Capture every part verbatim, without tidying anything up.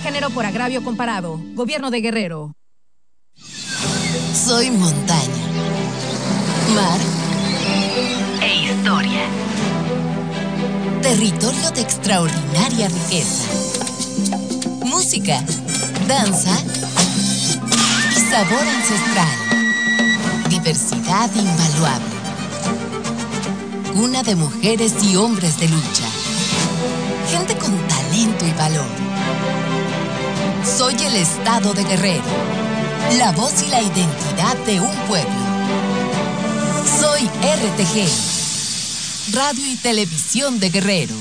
género por agravio comparado. Gobierno de Guerrero. Soy montaña, mar e historia. Territorio de extraordinaria riqueza. Música, danza y sabor ancestral. Diversidad invaluable. Cuna de mujeres y hombres de lucha. Gente con talento y valor. Soy el Estado de Guerrero. La voz y la identidad de un pueblo. Soy R T G. Radio y Televisión de Guerrero.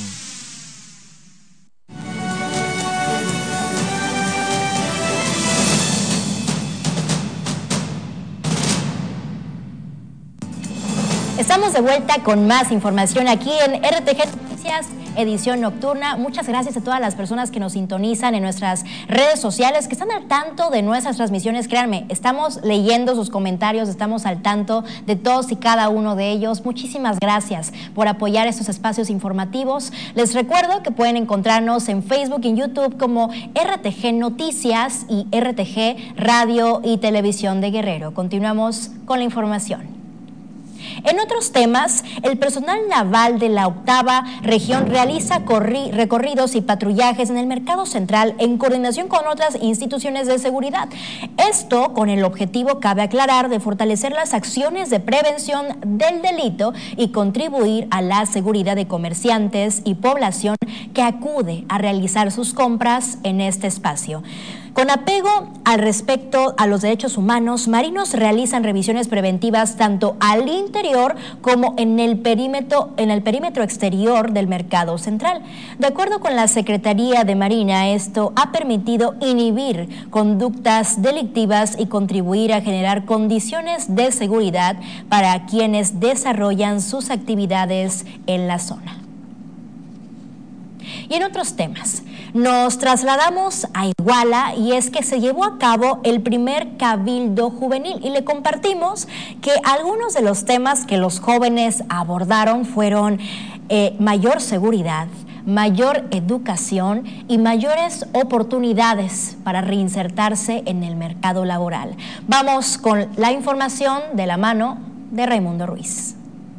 Estamos de vuelta con más información aquí en R T G Noticias, edición nocturna. Muchas gracias a todas las personas que nos sintonizan en nuestras redes sociales, que están al tanto de nuestras transmisiones. Créanme, estamos leyendo sus comentarios, estamos al tanto de todos y cada uno de ellos. Muchísimas gracias por apoyar estos espacios informativos. Les recuerdo que pueden encontrarnos en Facebook y en YouTube como R T G Noticias y R T G Radio y Televisión de Guerrero. Continuamos con la información. En otros temas, el personal naval de la octava región realiza recorridos y patrullajes en el mercado central en coordinación con otras instituciones de seguridad. Esto con el objetivo, cabe aclarar, de fortalecer las acciones de prevención del delito y contribuir a la seguridad de comerciantes y población que acude a realizar sus compras en este espacio. Con apego al respecto a los derechos humanos, marinos realizan revisiones preventivas tanto al interior como en el perímetro, en el perímetro exterior del mercado central. De acuerdo con la Secretaría de Marina, esto ha permitido inhibir conductas delictivas y contribuir a generar condiciones de seguridad para quienes desarrollan sus actividades en la zona. Y en otros temas, nos trasladamos a Iguala y es que se llevó a cabo el primer Cabildo Juvenil y le compartimos que algunos de los temas que los jóvenes abordaron fueron eh, mayor seguridad, mayor educación y mayores oportunidades para reinsertarse en el mercado laboral. Vamos con la información de la mano de Raimundo Ruiz.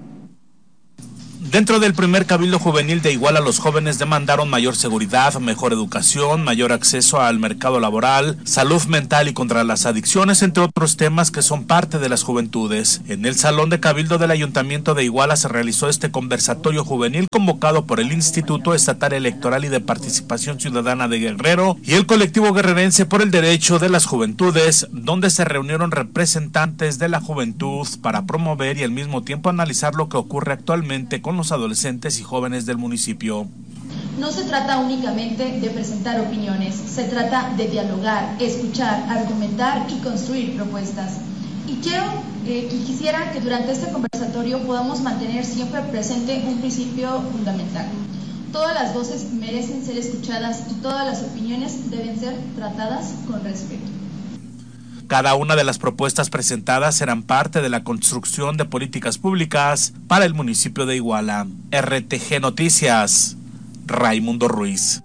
Dentro del primer Cabildo Juvenil de Iguala, los jóvenes demandaron mayor seguridad, mejor educación, mayor acceso al mercado laboral, salud mental y contra las adicciones, entre otros temas que son parte de las juventudes. En el Salón de Cabildo del Ayuntamiento de Iguala se realizó este conversatorio juvenil convocado por el Instituto Estatal Electoral y de Participación Ciudadana de Guerrero y el Colectivo Guerrerense por el Derecho de las Juventudes, donde se reunieron representantes de la juventud para promover y al mismo tiempo analizar lo que ocurre actualmente con los adolescentes y jóvenes del municipio. No se trata únicamente de presentar opiniones, se trata de dialogar, escuchar, argumentar y construir propuestas. Y quiero eh, y quisiera que durante este conversatorio podamos mantener siempre presente un principio fundamental. Todas las voces merecen ser escuchadas y todas las opiniones deben ser tratadas con respeto. Cada una de las propuestas presentadas serán parte de la construcción de políticas públicas para el municipio de Iguala. R T G Noticias, Raimundo Ruiz.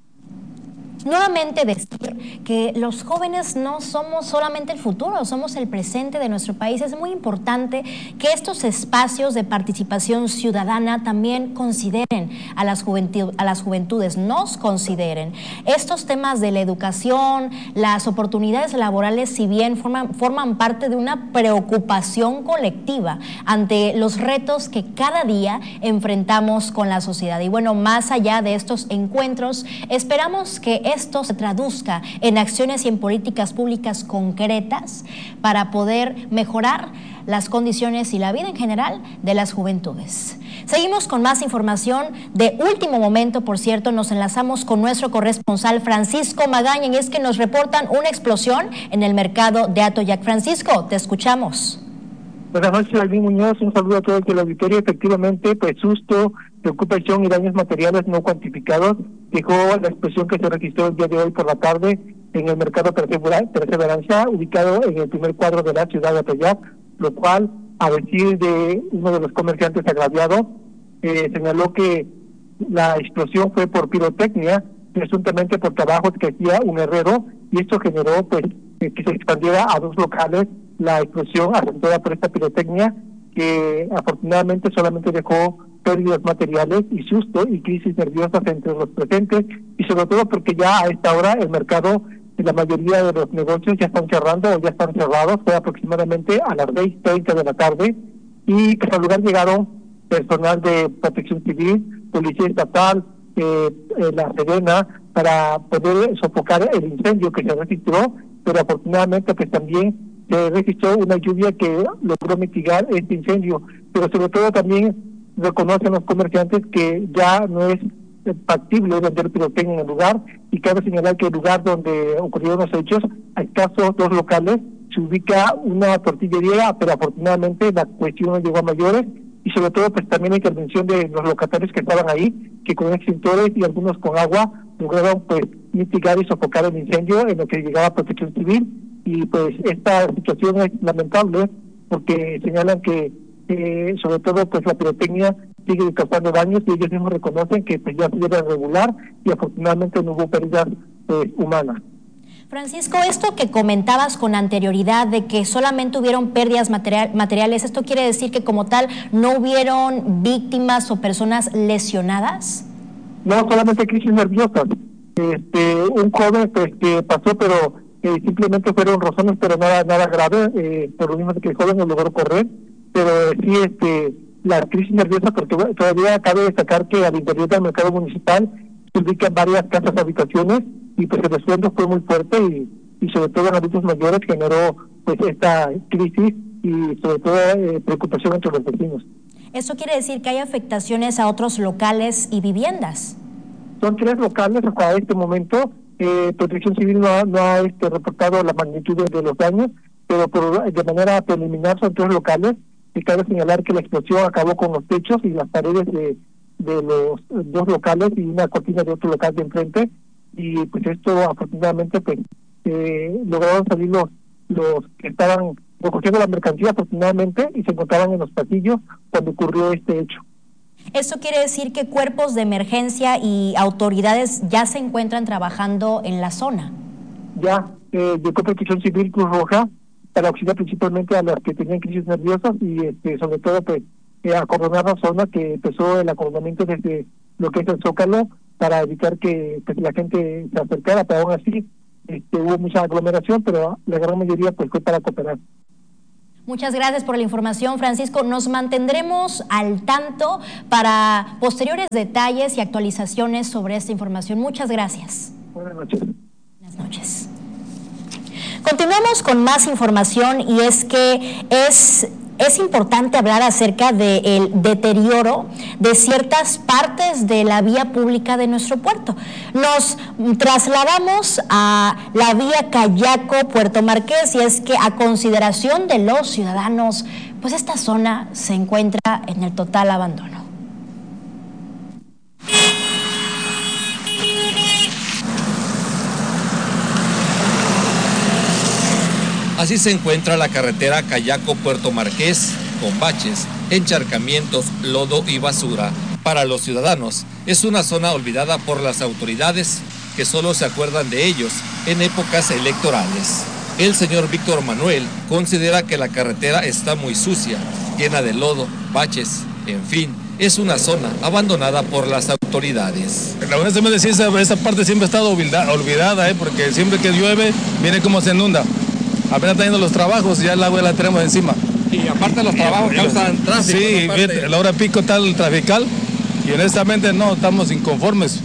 Nuevamente decir que los jóvenes no somos solamente el futuro, somos el presente de nuestro país. Es muy importante que estos espacios de participación ciudadana también consideren a las, juventud, a las juventudes, nos consideren. Estos temas de la educación, las oportunidades laborales, si bien forman, forman parte de una preocupación colectiva ante los retos que cada día enfrentamos con la sociedad. Y bueno, más allá de estos encuentros, esperamos que esto se traduzca en acciones y en políticas públicas concretas para poder mejorar las condiciones y la vida en general de las juventudes. Seguimos con más información de último momento. Por cierto, nos enlazamos con nuestro corresponsal Francisco Magaña y es que nos reportan una explosión en el mercado de Atoyac. Francisco, te escuchamos. Buenas noches, Alvin Muñoz, un saludo a todo el auditorio. Efectivamente, pues susto, preocupación y daños materiales no cuantificados dejó la explosión que se registró el día de hoy por la tarde en el mercado Perseverancia, ubicado en el primer cuadro de la ciudad de Atoyac, lo cual, a decir de uno de los comerciantes agraviados, eh, señaló que la explosión fue por pirotecnia presuntamente por trabajos que hacía un herrero, y esto generó pues que se expandiera a dos locales la explosión acentuada por esta pirotecnia, que afortunadamente solamente dejó pérdidas materiales y susto y crisis nerviosas entre los presentes, y sobre todo porque ya a esta hora el mercado, la mayoría de los negocios ya están cerrando o ya están cerrados. Fue aproximadamente a las seis treinta de la tarde, y pues al lugar llegaron personal de Protección Civil, Policía Estatal, eh, eh, la Sedena, para poder sofocar el incendio que se registró, pero afortunadamente pues también se registró una lluvia que logró mitigar este incendio, pero sobre todo también reconocen los comerciantes que ya no es factible vender pirotecnia en el lugar, y cabe señalar que el lugar donde ocurrieron los hechos, a escasos dos locales, se ubica una tortillería, pero afortunadamente la cuestión no llegó a mayores, y sobre todo pues también la intervención de los locatarios que estaban ahí, que con extintores y algunos con agua lograron pues mitigar y sofocar el incendio en lo que llegaba Protección Civil. Y pues esta situación es lamentable porque señalan que eh, sobre todo pues la pirotecnia sigue causando daños, y ellos mismos reconocen que pues ya se debe regular, y afortunadamente no hubo pérdidas pues, humanas. Francisco, esto que comentabas con anterioridad de que solamente hubieron pérdidas material, materiales, ¿esto quiere decir que como tal no hubieron víctimas o personas lesionadas? No, solamente crisis nerviosas. Este, un joven pues que pasó, pero eh, simplemente fueron razones, pero nada nada grave, eh, por lo mismo que el joven no logró correr, pero eh, sí este la crisis nerviosa, porque todavía cabe destacar que al interior del mercado municipal se ubican varias casas habitaciones, y pues el estruendo fue muy fuerte, y, y sobre todo en adultos mayores generó pues esta crisis y sobre todo eh, preocupación entre los vecinos. ¿Eso quiere decir que hay afectaciones a otros locales y viviendas? Son tres locales hasta este momento. Eh, Protección Civil no ha, no ha este, reportado la magnitud de, de los daños, pero por, de manera preliminar son tres locales, y cabe señalar que la explosión acabó con los techos y las paredes de, de los dos locales y una cortina de otro local de enfrente, y pues esto afortunadamente pues eh, lograron salir los, los que estaban recogiendo la mercancía afortunadamente, y se encontraban en los pasillos cuando ocurrió este hecho. ¿Esto quiere decir que cuerpos de emergencia y autoridades ya se encuentran trabajando en la zona? Ya, eh, llegó Protección Civil, Cruz Roja, para auxiliar principalmente a las que tenían crisis nerviosas, y este, sobre todo pues eh, acordonar la zona, que empezó el acordonamiento desde lo que es el Zócalo, para evitar que pues, la gente se acercara, pero aún así este, hubo mucha aglomeración, pero la gran mayoría pues fue para cooperar. Muchas gracias por la información, Francisco. Nos mantendremos al tanto para posteriores detalles y actualizaciones sobre esta información. Muchas gracias. Buenas noches. Buenas noches. Continuamos con más información, y es que es... Es importante hablar acerca del deterioro de ciertas partes de la vía pública de nuestro puerto. Nos trasladamos a la vía Cayaco-Puerto Marqués, y es que a consideración de los ciudadanos, pues esta zona se encuentra en el total abandono. Así se encuentra la carretera Cayaco-Puerto Marqués, con baches, encharcamientos, lodo y basura. Para los ciudadanos, es una zona olvidada por las autoridades, que solo se acuerdan de ellos en épocas electorales. El señor Víctor Manuel considera que la carretera está muy sucia, llena de lodo, baches, en fin, es una zona abandonada por las autoridades. La verdad, sí, esa, esa parte siempre ha estado olvidada, olvidada ¿eh? porque siempre que llueve, miren cómo se inunda. Apenas teniendo los trabajos, ya el agua la tenemos encima. Y aparte los trabajos causan tráfico. Sí, a la hora pico está el trafical, y honestamente no, estamos inconformes.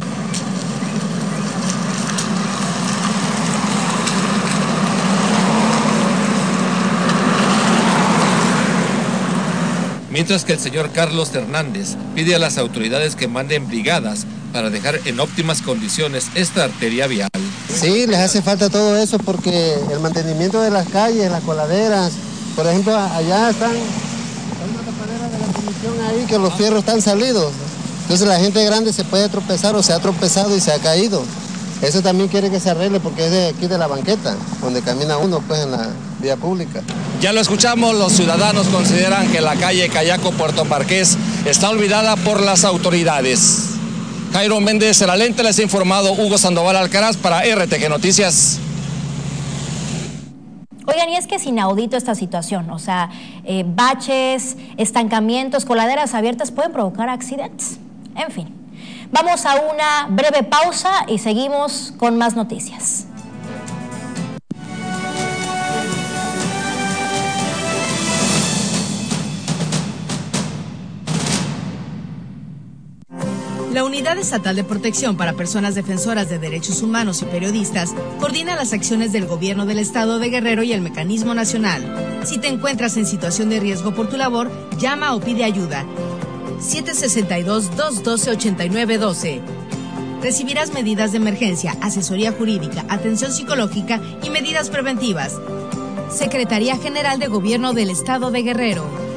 Mientras que el señor Carlos Hernández pide a las autoridades que manden brigadas para dejar en óptimas condiciones esta arteria vial. Sí, les hace falta todo eso, porque el mantenimiento de las calles, las coladeras, por ejemplo, allá están, hay una tapadera de la comisión ahí que los fierros están salidos. Entonces la gente grande se puede tropezar o se ha tropezado y se ha caído. Eso también quiere que se arregle, porque es de aquí de la banqueta, donde camina uno pues en la vía pública. Ya lo escuchamos, los ciudadanos consideran que la calle Cayaco-Puerto Marqués está olvidada por las autoridades. Jairo Méndez, el Alente, les ha informado Hugo Sandoval Alcaraz para R T G Noticias. Oigan, y es que es inaudito esta situación, o sea, eh, baches, estancamientos, coladeras abiertas pueden provocar accidentes. En fin, vamos a una breve pausa y seguimos con más noticias. La Unidad Estatal de Protección para Personas Defensoras de Derechos Humanos y Periodistas coordina las acciones del Gobierno del Estado de Guerrero y el Mecanismo Nacional. Si te encuentras en situación de riesgo por tu labor, llama o pide ayuda. siete seis dos, dos uno dos, ocho nueve uno dos. Recibirás medidas de emergencia, asesoría jurídica, atención psicológica y medidas preventivas. Secretaría General de Gobierno del Estado de Guerrero.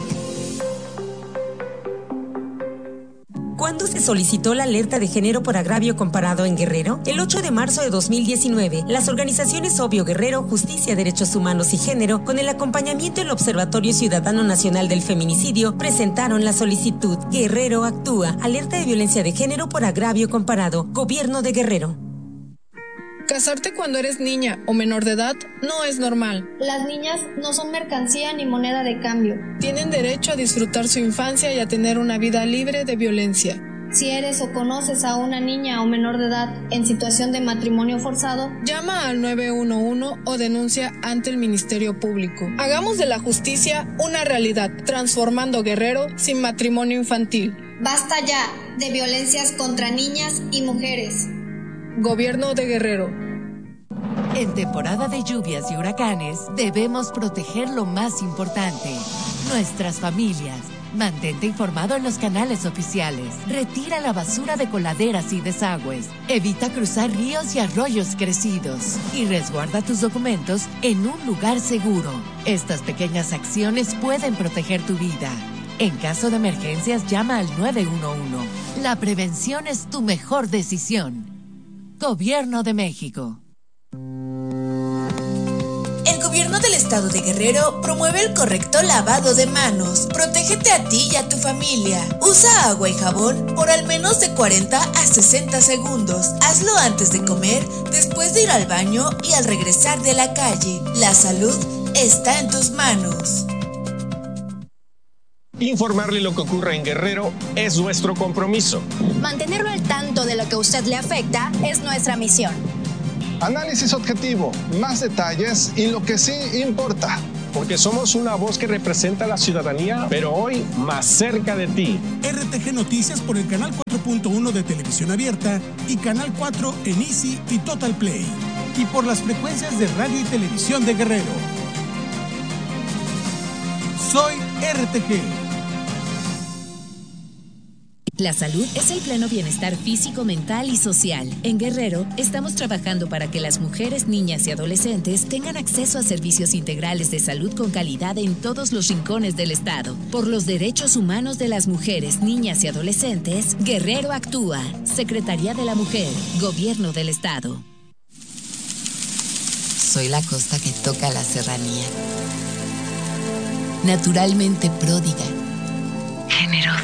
¿Cuándo se solicitó la alerta de género por agravio comparado en Guerrero? El ocho de marzo de dos mil diecinueve, las organizaciones Obvio Guerrero, Justicia, Derechos Humanos y Género, con el acompañamiento del Observatorio Ciudadano Nacional del Feminicidio, presentaron la solicitud Guerrero Actúa, alerta de violencia de género por agravio comparado, Gobierno de Guerrero. Casarte cuando eres niña o menor de edad no es normal. Las niñas no son mercancía ni moneda de cambio. Tienen derecho a disfrutar su infancia y a tener una vida libre de violencia. Si eres o conoces a una niña o menor de edad en situación de matrimonio forzado, llama al nueve uno uno o denuncia ante el Ministerio Público. Hagamos de la justicia una realidad, transformando Guerrero sin matrimonio infantil. Basta ya de violencias contra niñas y mujeres. Gobierno de Guerrero. En temporada de lluvias y huracanes, debemos proteger lo más importante, nuestras familias. Mantente informado en los canales oficiales. Retira la basura de coladeras y desagües. Evita cruzar ríos y arroyos crecidos. Y resguarda tus documentos en un lugar seguro. Estas pequeñas acciones pueden proteger tu vida. En caso de emergencias, llama al nueve uno uno. La prevención es tu mejor decisión. Gobierno de México. El Gobierno del Estado de Guerrero promueve el correcto lavado de manos. Protégete a ti y a tu familia. Usa agua y jabón por al menos de cuarenta a sesenta segundos. Hazlo antes de comer, después de ir al baño y al regresar de la calle. La salud está en tus manos. Informarle lo que ocurre en Guerrero es nuestro compromiso. Mantenerlo al tanto de lo que a usted le afecta es nuestra misión. Análisis objetivo, más detalles y lo que sí importa. Porque somos una voz que representa a la ciudadanía, pero hoy más cerca de ti. R T G Noticias por el canal cuatro punto uno de Televisión Abierta y canal cuatro en Easy y Total Play. Y por las frecuencias de radio y televisión de Guerrero. Soy R T G. La salud es el pleno bienestar físico, mental y social. En Guerrero, estamos trabajando para que las mujeres, niñas y adolescentes tengan acceso a servicios integrales de salud con calidad en todos los rincones del estado. Por los derechos humanos de las mujeres, niñas y adolescentes, Guerrero Actúa. Secretaría de la Mujer, Gobierno del Estado. Soy la costa que toca la serranía. Naturalmente pródiga. Generosa.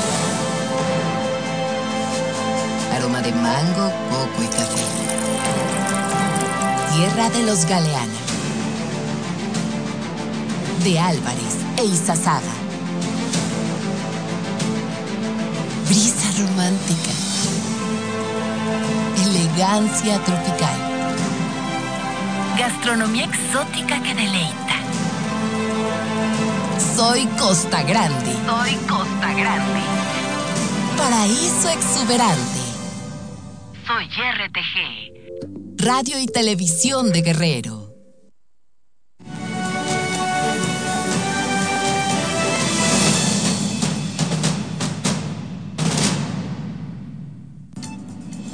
Aroma de mango, coco y café. Tierra de los Galeana. De Álvarez e Izazaga. Brisa romántica. Elegancia tropical. Gastronomía exótica que deleita. Soy Costa Grande. Soy Costa Grande. Paraíso exuberante. Soy R T G. Radio y Televisión de Guerrero.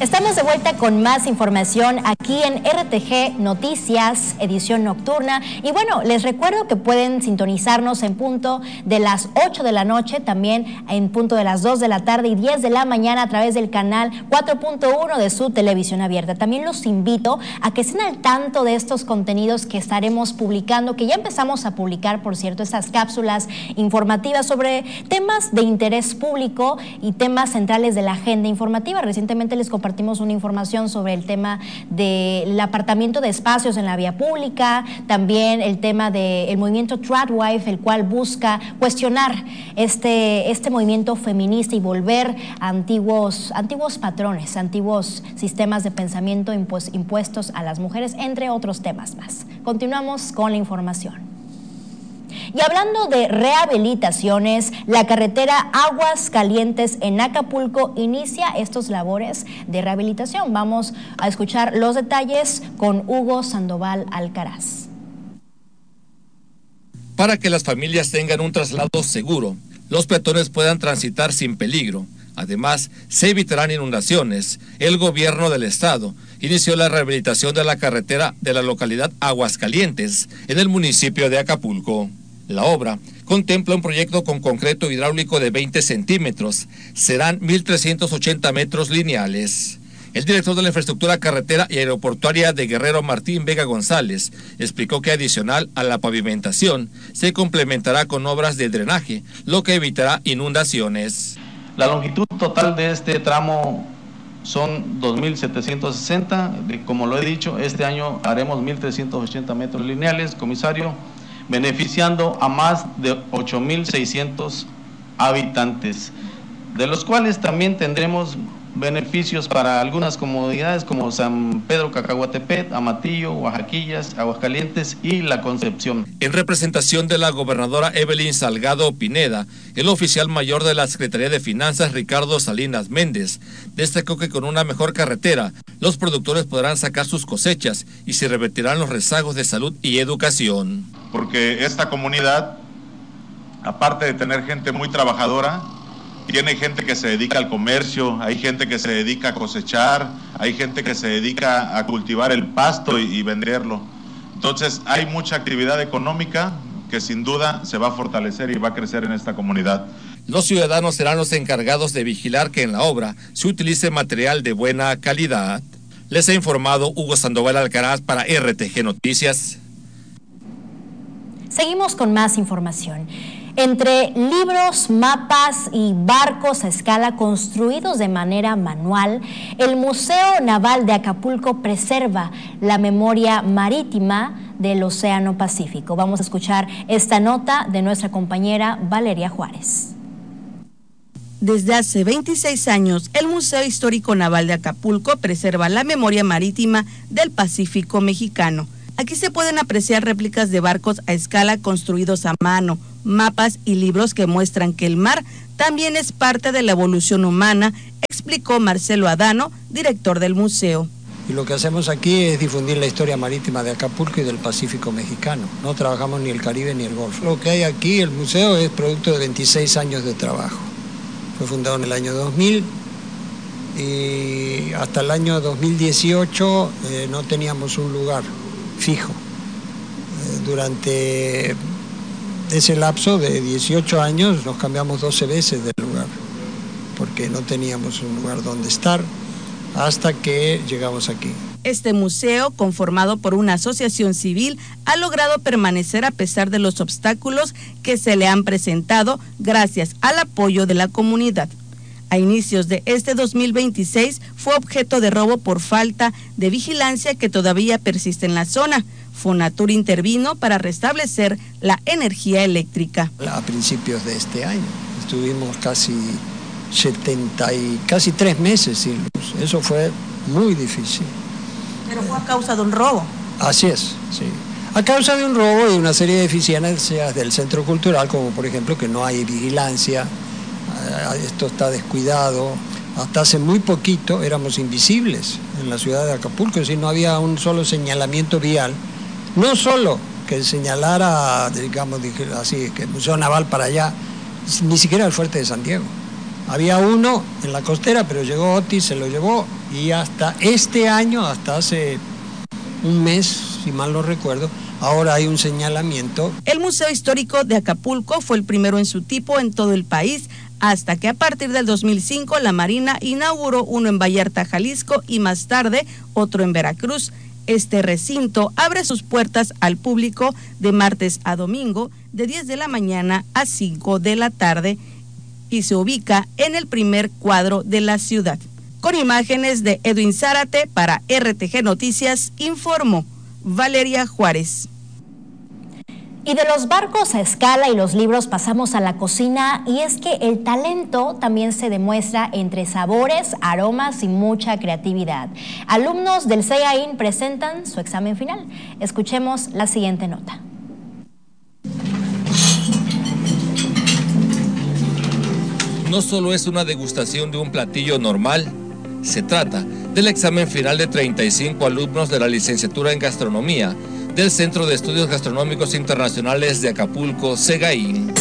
Estamos de vuelta con más información aquí en R T G Noticias, edición nocturna. Y bueno, les recuerdo que pueden sintonizarnos en punto de las ocho de la noche, también en punto de las dos de la tarde y diez de la mañana a través del canal cuatro punto uno de su televisión abierta. También los invito a que estén al tanto de estos contenidos que estaremos publicando, que ya empezamos a publicar, por cierto, estas cápsulas informativas sobre temas de interés público y temas centrales de la agenda informativa. Recientemente les compartimos una información sobre el tema del apartamiento de espacios en la vía pública, también el tema del movimiento Tradwife, el cual busca cuestionar este, este movimiento feminista y volver a antiguos, antiguos patrones, antiguos sistemas de pensamiento impuestos a las mujeres, entre otros temas más. Continuamos con la información. Y hablando de rehabilitaciones, la carretera Aguas Calientes en Acapulco inicia estos labores de rehabilitación. Vamos a escuchar los detalles con Hugo Sandoval Alcaraz. Para que las familias tengan un traslado seguro, los peatones puedan transitar sin peligro. Además, se evitarán inundaciones. El gobierno del estado inició la rehabilitación de la carretera de la localidad Aguascalientes, en el municipio de Acapulco. La obra contempla un proyecto con concreto hidráulico de veinte centímetros. Serán mil trescientos ochenta metros lineales. El director de la infraestructura carretera y aeroportuaria de Guerrero, Martín Vega González, explicó que adicional a la pavimentación, se complementará con obras de drenaje, lo que evitará inundaciones. La longitud total de este tramo son dos mil setecientos sesenta, como lo he dicho, este año haremos mil trescientos ochenta metros lineales, comisario, beneficiando a más de ocho mil seiscientos habitantes, de los cuales también tendremos beneficios para algunas comunidades como San Pedro Cacahuatepec, Amatillo, Oaxaquillas, Aguascalientes y La Concepción. En representación de la gobernadora Evelyn Salgado Pineda, el oficial mayor de la Secretaría de Finanzas, Ricardo Salinas Méndez, destacó que con una mejor carretera, los productores podrán sacar sus cosechas y se revertirán los rezagos de salud y educación. Porque esta comunidad, aparte de tener gente muy trabajadora, tiene gente que se dedica al comercio, hay gente que se dedica a cosechar, hay gente que se dedica a cultivar el pasto y, y venderlo. Entonces hay mucha actividad económica que sin duda se va a fortalecer y va a crecer en esta comunidad. Los ciudadanos serán los encargados de vigilar que en la obra se utilice material de buena calidad. Les ha informado Hugo Sandoval Alcaraz para R T G Noticias. Seguimos con más información. Entre libros, mapas y barcos a escala construidos de manera manual, el Museo Naval de Acapulco preserva la memoria marítima del Océano Pacífico. Vamos a escuchar esta nota de nuestra compañera Valeria Juárez. Desde hace veintiséis años, el Museo Histórico Naval de Acapulco preserva la memoria marítima del Pacífico mexicano. Aquí se pueden apreciar réplicas de barcos a escala construidos a mano, mapas y libros que muestran que el mar también es parte de la evolución humana, explicó Marcelo Adano, director del museo. Y lo que hacemos aquí es difundir la historia marítima de Acapulco y del Pacífico mexicano. No trabajamos ni el Caribe ni el Golfo. Lo que hay aquí, el museo, es producto de veintiséis años de trabajo. Fue fundado en el año dos mil y hasta el año dos mil dieciocho eh, no teníamos un lugar fijo. Eh, durante ese lapso de dieciocho años nos cambiamos doce veces de lugar, porque no teníamos un lugar donde estar hasta que llegamos aquí. Este museo, conformado por una asociación civil, ha logrado permanecer a pesar de los obstáculos que se le han presentado gracias al apoyo de la comunidad. A inicios de este dos mil veintiséis fue objeto de robo por falta de vigilancia que todavía persiste en la zona. Fonatur intervino para restablecer la energía eléctrica. A principios de este año estuvimos casi setenta y casi tres meses sin luz. Eso fue muy difícil. Pero fue a causa de un robo. Así es, sí. A causa de un robo y una serie de deficiencias del centro cultural, como por ejemplo que no hay vigilancia. Esto está descuidado. Hasta hace muy poquito éramos invisibles en la ciudad de Acapulco, es decir, no había un solo señalamiento vial, no solo que señalara, digamos así, que el Museo Naval para allá, ni siquiera el Fuerte de San Diego. Había uno en la costera, pero llegó Otis, se lo llevó, y hasta este año, hasta hace un mes, si mal no recuerdo, ahora hay un señalamiento. El Museo Histórico de Acapulco fue el primero en su tipo en todo el país, hasta que a partir del dos mil cinco la Marina inauguró uno en Vallarta, Jalisco, y más tarde otro en Veracruz. Este recinto abre sus puertas al público de martes a domingo, de diez de la mañana a cinco de la tarde, y se ubica en el primer cuadro de la ciudad. Con imágenes de Edwin Zárate para R T G Noticias, informó Valeria Juárez. Y de los barcos a escala y los libros pasamos a la cocina, y es que el talento también se demuestra entre sabores, aromas y mucha creatividad. Alumnos del CEAIN presentan su examen final. Escuchemos la siguiente nota. No solo es una degustación de un platillo normal, se trata del examen final de treinta y cinco alumnos de la licenciatura en gastronomía del Centro de Estudios Gastronómicos Internacionales de Acapulco, CEGAIN.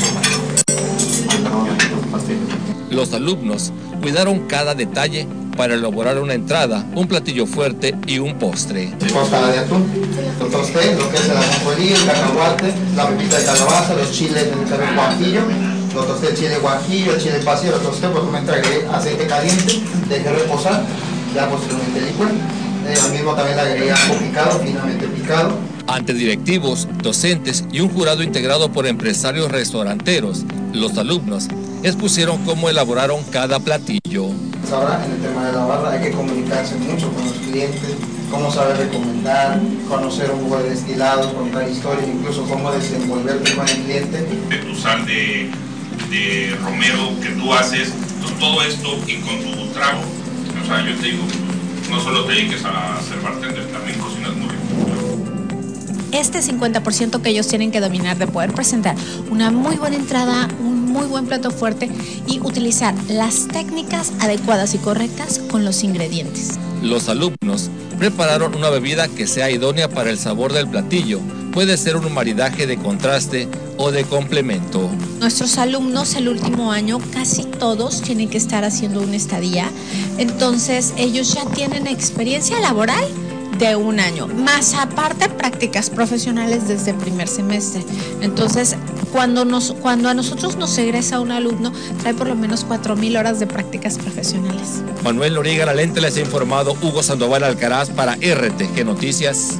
Los alumnos cuidaron cada detalle para elaborar una entrada, un platillo fuerte y un postre. Tostada de atún, lo tosté, lo que es el ajonjolí, el cacahuate, la pepita de calabaza, los chiles del guajillo, lo tosté el chile guajillo, el chile pasillo, lo tosté, pues me entregué aceite caliente, dejé reposar, ya posteriormente licué. Eh, al mismo también le agregué ajo picado, finamente picado. Ante directivos, docentes y un jurado integrado por empresarios restauranteros, los alumnos expusieron cómo elaboraron cada platillo. Ahora en el tema de la barra hay que comunicarse mucho con los clientes, cómo saber recomendar, conocer un poco de destilados, contar historias, incluso cómo desenvolverte con el cliente. De tu sal de, de romero que tú haces, todo esto y con tu trago, o sea, yo te digo, no solo te dediques a ser bartender, también cocinas muy rico. Este cincuenta por ciento que ellos tienen que dominar de poder presentar una muy buena entrada, un muy buen plato fuerte y utilizar las técnicas adecuadas y correctas con los ingredientes. Los alumnos prepararon una bebida que sea idónea para el sabor del platillo. Puede ser un maridaje de contraste o de complemento. Nuestros alumnos el último año casi todos tienen que estar haciendo una estadía, entonces ellos ya tienen experiencia laboral de un año, más aparte prácticas profesionales desde el primer semestre. Entonces, cuando, nos, cuando a nosotros nos egresa un alumno, trae por lo menos cuatro mil horas de prácticas profesionales. Manuel Noriega Lalente les ha informado. Hugo Sandoval Alcaraz para R T G Noticias.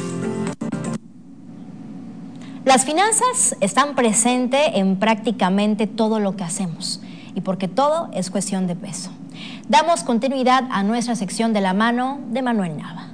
Las finanzas están presentes en prácticamente todo lo que hacemos, y porque todo es cuestión de peso. Damos continuidad a nuestra sección de la mano de Manuel Nava.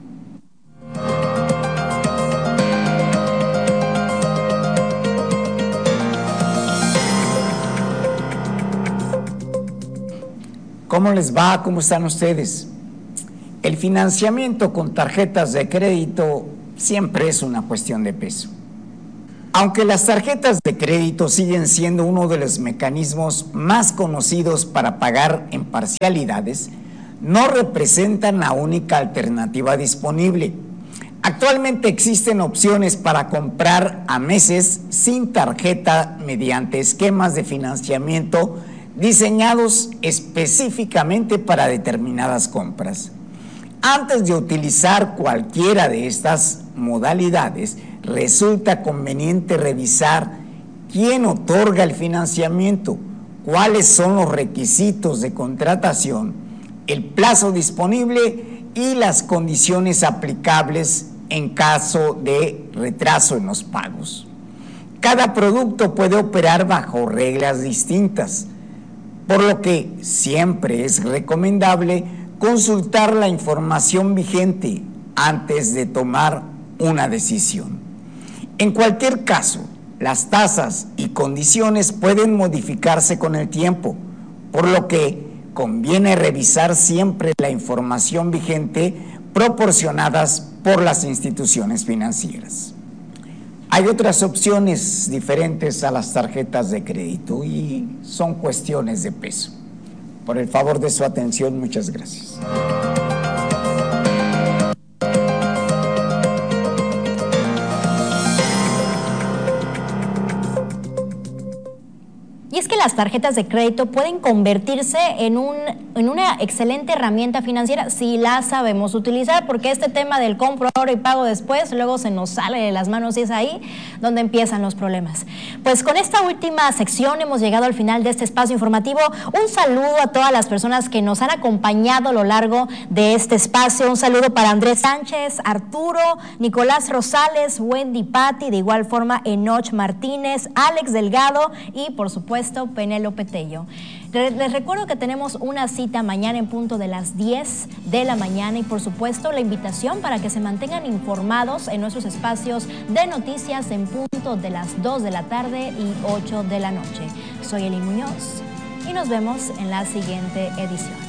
¿Cómo les va? ¿Cómo están ustedes? El financiamiento con tarjetas de crédito siempre es una cuestión de peso. Aunque las tarjetas de crédito siguen siendo uno de los mecanismos más conocidos para pagar en parcialidades, no representan la única alternativa disponible. Actualmente existen opciones para comprar a meses sin tarjeta mediante esquemas de financiamiento diseñados específicamente para determinadas compras. Antes de utilizar cualquiera de estas modalidades, resulta conveniente revisar quién otorga el financiamiento, cuáles son los requisitos de contratación, el plazo disponible y las condiciones aplicables en caso de retraso en los pagos. Cada producto puede operar bajo reglas distintas, por lo que siempre es recomendable consultar la información vigente antes de tomar una decisión. En cualquier caso, las tasas y condiciones pueden modificarse con el tiempo, por lo que conviene revisar siempre la información vigente proporcionadas por las instituciones financieras. Hay otras opciones diferentes a las tarjetas de crédito y son cuestiones de peso. Por el favor de su atención, muchas gracias. Y es que las las tarjetas de crédito pueden convertirse en, un, en una excelente herramienta financiera si la sabemos utilizar, porque este tema del compro ahora y pago después, luego se nos sale de las manos y es ahí donde empiezan los problemas. Pues con esta última sección hemos llegado al final de este espacio informativo. Un saludo a todas las personas que nos han acompañado a lo largo de este espacio. Un saludo para Andrés Sánchez, Arturo, Nicolás Rosales, Wendy Patti, de igual forma Enoch Martínez, Alex Delgado y por supuesto Penélope Tello. Les recuerdo que tenemos una cita mañana en punto de las diez de la mañana y por supuesto la invitación para que se mantengan informados en nuestros espacios de noticias en punto de las dos de la tarde y ocho de la noche. Soy Eli Muñoz y nos vemos en la siguiente edición.